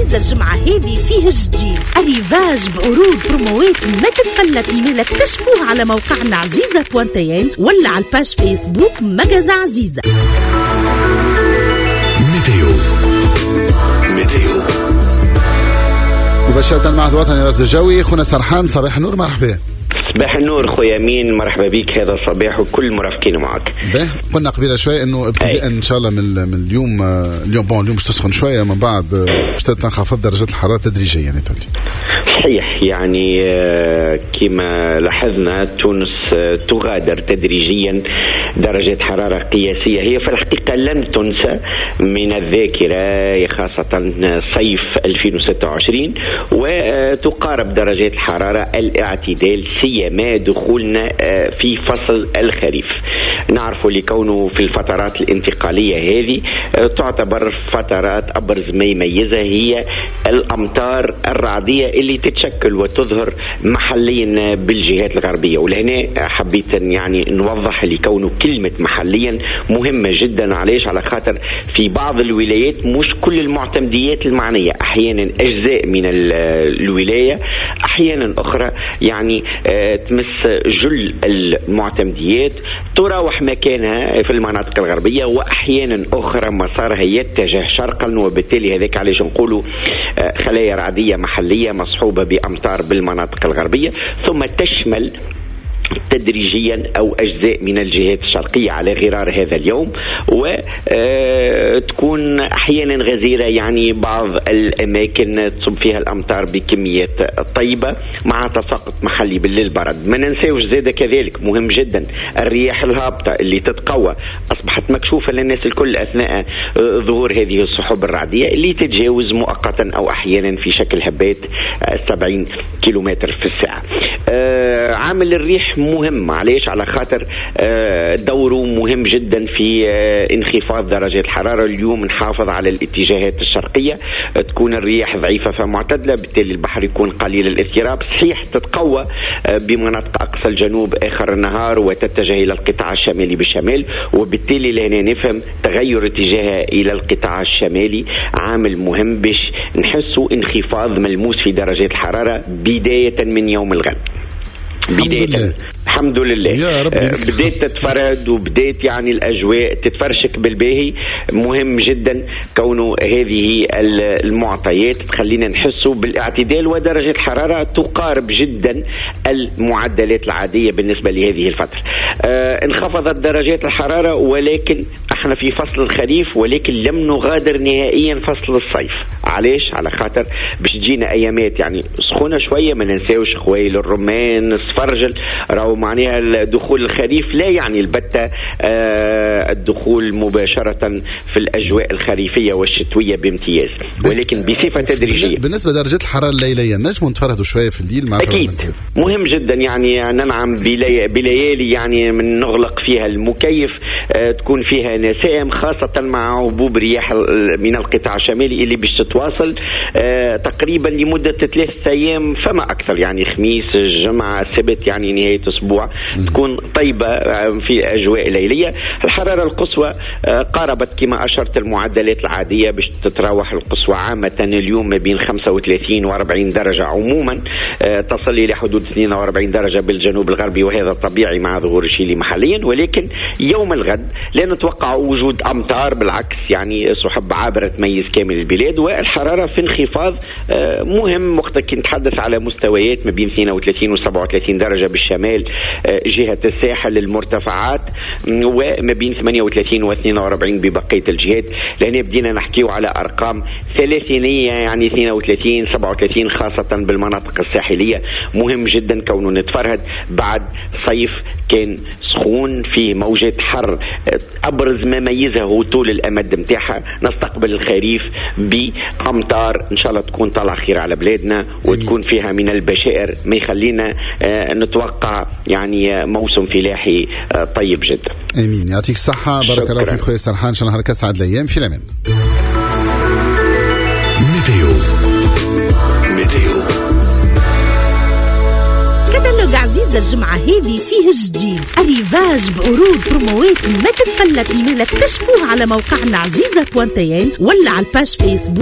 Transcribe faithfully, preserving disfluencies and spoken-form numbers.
عزيزة الجمعة هذه فيه جديد الريفاج بعروض بروموات ما تتفلت جميلة. اكتشفوها على موقعنا عزيزة بوانتين ولا على الباج فيسبوك مجازة عزيزة. ميتيو ميتيو مباشرة مع الوطني رصد الجوي. خونا سرحان صباح النور، مرحبا. صباح النور خويا مين، مرحبا بك. هذا الصباح وكل مرافقين معك. به قلنا قبيله شويه انه ابتداء ان شاء الله من من اليوم اليوم بون اليوم باش تسخن شويه، من بعد باش تنخفض درجه الحراره تدريجيا يعني تولي. صحيح، يعني كما لاحظنا تونس تغادر تدريجيا درجة حرارة قياسية هي في الحقيقة لن تنسى من الذاكرة، خاصة صيف ألفين وستة وعشرين، وتقارب درجات الحرارة الاعتدال سيما دخولنا في فصل الخريف. نعرف لكونه في الفترات الانتقالية هذه تعتبر فترات أبرز ما يميزها هي الأمطار الرعدية اللي تتشكل وتظهر محليا بالجهات الغربية. ولهنا حبيت يعني نوضح لكونه كلمة محليا مهمة جدا. علاش؟ على خاطر في بعض الولايات مش كل المعتمديات المعنية، أحيانا أجزاء من الولاية، أحيانا أخرى يعني تمس جل المعتمديات تراوح مكانها في المناطق الغربية، وأحيانا أخرى مسارها يتجه شرقا، وبالتالي هذاك علاش نقولوا خلايا رعدية محلية مصحوبة بأمطار بالمناطق الغربية، ثم تشمل تدريجيا أو أجزاء من الجهات الشرقية على غرار هذا اليوم، وتكون أحيانا غزيرة، يعني بعض الأماكن تصب فيها الأمطار بكميات طيبة مع تساقط محلي بالليل برد. ما ننساوش زادة كذلك مهم جدا الرياح الهابطة اللي تتقوى، أصبحت مكشوفة للناس الكل أثناء ظهور هذه السحب الرعدية اللي تتجاوز مؤقتا أو أحيانا في شكل هبات سبعين كيلومتر في الساعة. عامل الريح مهم. علاش؟ على خاطر دوره مهم جدا في انخفاض درجات الحرارة. اليوم نحافظ على الاتجاهات الشرقية، تكون الرياح ضعيفة فمعتدلة، بالتالي البحر يكون قليل الاضطراب. صحيح تتقوى بمناطق أقصى الجنوب آخر النهار وتتجه إلى القطاع الشمالي بالشمال، وبالتالي لهنا نفهم تغير اتجاهها إلى القطاع الشمالي عامل مهم باش نحسوا انخفاض ملموس في درجات الحرارة بداية من يوم الغد. بداية الحمد لله يا رب. بديت تتفرد وبديت يعني الأجواء تتفرشك بالباهي. مهم جدا كونه هذه المعطيات تخلينا نحسوا بالاعتدال ودرجة الحرارة تقارب جدا المعدلات العادية بالنسبة لهذه الفترة. آه انخفضت درجات الحرارة، ولكن احنا في فصل الخريف، ولكن لم نغادر نهائيا فصل الصيف. علاش؟ على خاطر باش تجينا ايامات يعني سخونة شوية. ما ننساوش خويل الرمان فرجل راهو معناها دخول الخريف لا يعني البتة آه الدخول مباشرة في الأجواء الخريفية والشتوية بامتياز، ولكن بصفة تدريجية. بالنسبة لدرجة الحرارة الليلية نجم نتفرهدوا شوية في الليل مع أكيد مهم جدا، يعني ننعم بليالي يعني من نغلق فيها المكيف، آه تكون فيها نسائم، خاصة مع هبوب رياح من القطاع الشمالي اللي باش تتواصل آه تقريبا لمدة ثلاثة أيام فما أكثر، يعني خميس الجمعة السبت، يعني نهاية أسبوع تكون طيبة في أجواء ليلية. الحرارة القصوى قاربت كما أشرت المعدلات العادية، باش تتراوح القصوى عامة اليوم ما بين خمسة وثلاثين وأربعين درجة عموما، تصل إلى حدود اثنين وأربعين درجة بالجنوب الغربي، وهذا طبيعي مع ظهور الشيلي محليا. ولكن يوم الغد لا نتوقع وجود أمطار، بالعكس يعني سحب عابرة تميز كامل البلاد، والحرارة في انخفاض مهم. وقتك نتحدث على مستويات ما بين اثنين وثلاثين وسبعة وثلاثين درجة بالشمال جهة الساحل المرتفعات، وما بين ثمانية وثلاثين واثنين وأربعين ببقية الجهات. لأن بدينا نحكيو على أرقام ثلاثينية، يعني اثنين وثلاثين سبعة وثلاثين خاصة بالمناطق الساحلية. مهم جدا كونه نتفرهد بعد صيف كان سخون فيه موجات حر أبرز ما ميزه هو طول الأمد متاعها. نستقبل الخريف بأمطار إن شاء الله تكون طالع خير على بلادنا، وتكون فيها من البشائر ما يخلينا نتوقع يعني موسم فلاحي طيب جدا. امين، يعطيك الصحه. بارك الله فيك خويا سرحان، ان شاء الله نهارك اسعد الايام. في الامان. ميتيو ميتيو كتالوج عزيزة الجمعة هذه فيه جديد الريفاج بعروض بروموات ما تتفلت جميلة. اكتشفوها على موقعنا عزيزة بوانتين ولا على الباج فيسبوك